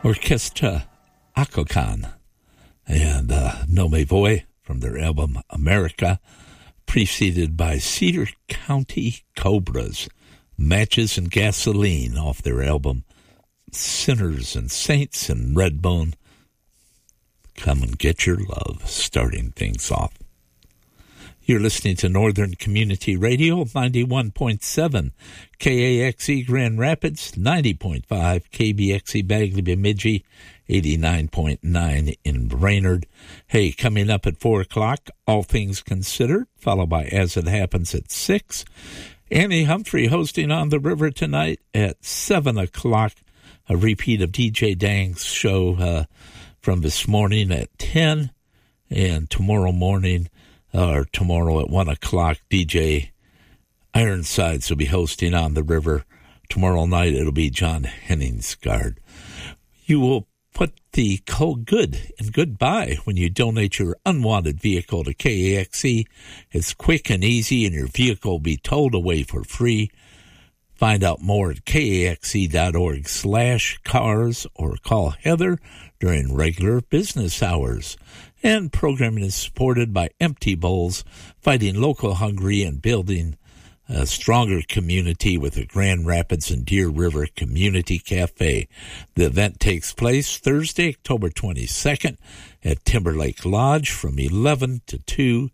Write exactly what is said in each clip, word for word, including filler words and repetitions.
Orchestra Akokan and uh, No Me Voy from their album America, preceded by Cedar County Cobras, Matches and Gasoline off their album Sinners and Saints, and Redbone, Come and Get Your Love, starting things off. You're listening to Northern Community Radio, ninety-one point seven K A X E Grand Rapids, ninety point five K B X E Bagley Bemidji, eighty-nine point nine in Brainerd. Hey, coming up at four o'clock, All Things Considered, followed by As It Happens at six. Annie Humphrey hosting On the River tonight at seven o'clock. A repeat of D J Dang's show uh, from this morning at ten. And tomorrow morning, or tomorrow at one o'clock, D J Ironsides will be hosting On the River. Tomorrow night, it'll be John Henningsgaard. You will put the code GOOD and goodbye when you donate your unwanted vehicle to K A X E. It's quick and easy, and your vehicle will be towed away for free. Find out more at kaxe.org slash cars or call Heather during regular business hours. And programming is supported by Empty Bowls, fighting local hunger and building a stronger community with the Grand Rapids and Deer River Community Cafe. The event takes place Thursday, October twenty-second at Timberlake Lodge from eleven to two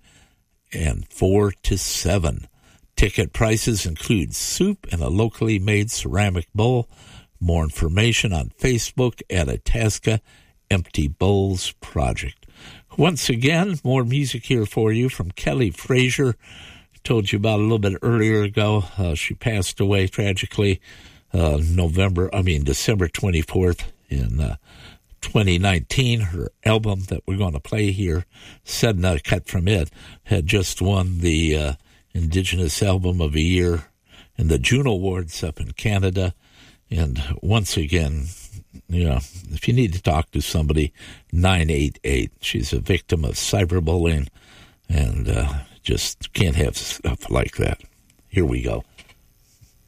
and four to seven. Ticket prices include soup and a locally made ceramic bowl. More information on Facebook at Itasca Empty Bowls Project. Once again, more music here for you from Kelly Frazier. Told you about a little bit earlier ago. Uh, she passed away tragically uh, November, I mean December twenty-fourth in uh, twenty nineteen. Her album that we're going to play here, Sedna Cut From It, had just won the uh, Indigenous Album of the Year in the Juno Awards up in Canada. And once again, you know, if you need to talk to somebody, nine eight eight. She's a victim of cyberbullying and uh, just can't have stuff like that. Here we go.